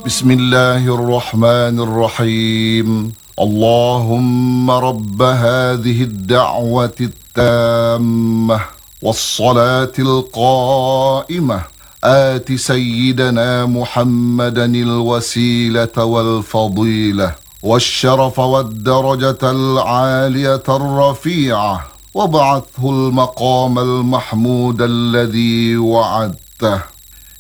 بسم الله الرحمن الرحيم. اللهم رب هذه الدعوة التامة والصلاة القائمة آت سيدنا محمدا الوسيلة والفضيلة والشرف والدرجة العالية الرفيعة، وابعثه المقام المحمود الذي وعدته.